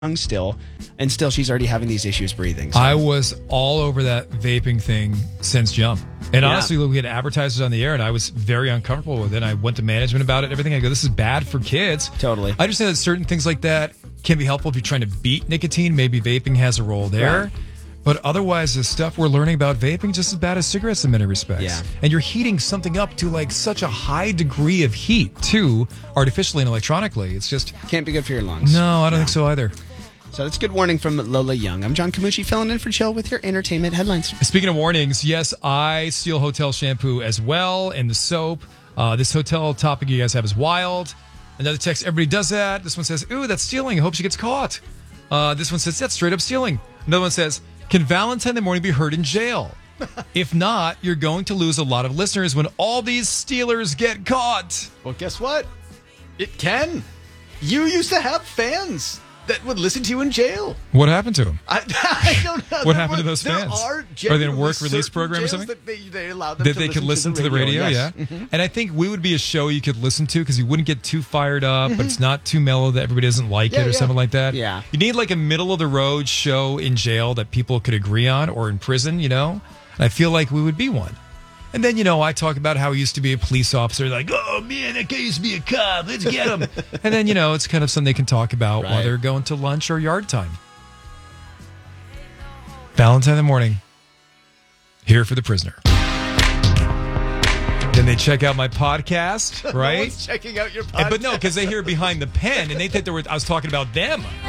still, and still she's already having these issues breathing. So. I was all over that vaping thing since jump. And honestly, we had advertisers on the air, and I was very uncomfortable with it. I went to management about it and everything. I go, this is bad for kids. Totally. I understand that certain things like that can be helpful if you're trying to beat nicotine. Maybe vaping has a role there. Right. But otherwise, the stuff we're learning about vaping just as bad as cigarettes in many respects. Yeah. And you're heating something up to like such a high degree of heat, too, artificially and electronically. It's just... Can't be good for your lungs. No, I don't think so either. So that's a good warning from Lola Young. I'm John Camucci filling in for Jill with your entertainment headlines. Speaking of warnings, yes, I steal hotel shampoo as well and the soap. This hotel topic you guys have is wild. Another text, everybody does that. This one says, ooh, that's stealing. I hope she gets caught. This one says, that's straight up stealing. Another one says, can Valentine the morning be heard in jail? If not, you're going to lose a lot of listeners when all these stealers get caught. Well, guess what? It can. You used to have fans that would listen to you in jail. What happened to them? I don't know. What happened to those fans? Are they in a work release program or something? That they allowed them that to they could listen to the radio, yes. yeah. Mm-hmm. And I think we would be a show you could listen to because you wouldn't get too fired up, but it's not too mellow that everybody doesn't like it or something like that. Yeah. You need like a middle of the road show in jail that people could agree on or in prison, you know? And I feel like we would be one. And then, I talk about how I used to be a police officer. Like, oh, man, that guy used to be a cop. Let's get him. And then, it's kind of something they can talk about while they're going to lunch or yard time. Valentine in the morning. Here for the prisoner. Then they check out my podcast, right? No one's checking out your podcast. But no, because they hear behind the pen, and they think I was talking about them.